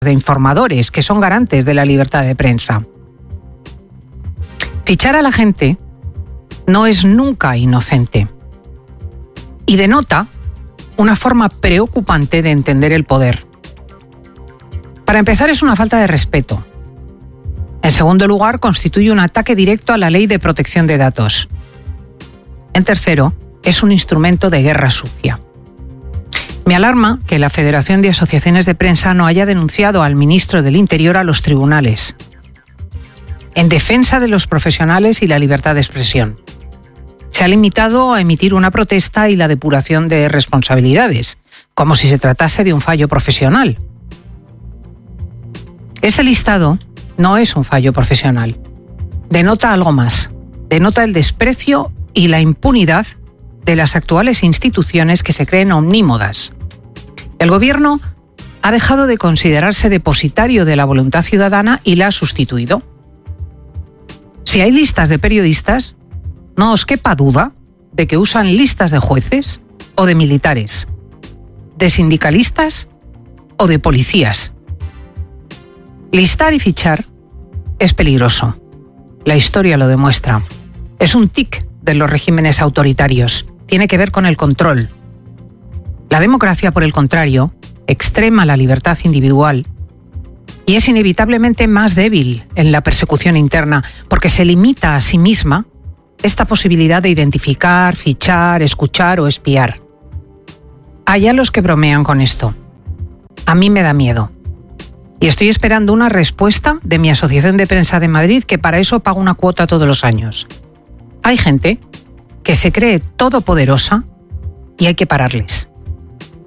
de informadores, que son garantes de la libertad de prensa. Fichar a la gente no es nunca inocente y denota una forma preocupante de entender el poder. Para empezar, es una falta de respeto. En segundo lugar, constituye un ataque directo a la Ley de Protección de Datos. En tercero, es un instrumento de guerra sucia. Me alarma que la Federación de Asociaciones de Prensa no haya denunciado al ministro del Interior a los tribunales, en defensa de los profesionales y la libertad de expresión. Se ha limitado a emitir una protesta y la depuración de responsabilidades, como si se tratase de un fallo profesional. Este listado no es un fallo profesional. Denota algo más. Denota el desprecio y la impunidad de las actuales instituciones que se creen omnímodas. El Gobierno ha dejado de considerarse depositario de la voluntad ciudadana y la ha sustituido. Si hay listas de periodistas, no os quepa duda de que usan listas de jueces o de militares, de sindicalistas o de policías. Listar y fichar es peligroso. La historia lo demuestra. Es un tic de los regímenes autoritarios. Tiene que ver con el control. La democracia, por el contrario, extrema la libertad individual y es inevitablemente más débil en la persecución interna porque se limita a sí misma esta posibilidad de identificar, fichar, escuchar o espiar. Hay a los que bromean con esto. A mí me da miedo. Y estoy esperando una respuesta de mi Asociación de Prensa de Madrid, que para eso paga una cuota todos los años. Hay gente que se cree todopoderosa y hay que pararles.